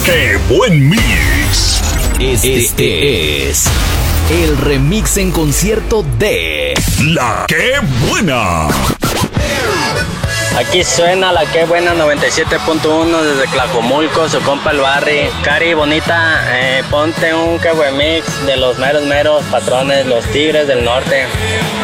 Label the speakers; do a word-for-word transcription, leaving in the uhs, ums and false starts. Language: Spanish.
Speaker 1: ¡Qué buen mix!
Speaker 2: Este, este es el remix en concierto de
Speaker 1: La Qué Buena.
Speaker 3: Aquí suena La Qué Buena noventa y siete punto uno desde Tlajomulco, su compa el Barry. Cari, bonita, eh, ponte un Qué Buen Mix de los meros meros patrones, los Tigres del Norte.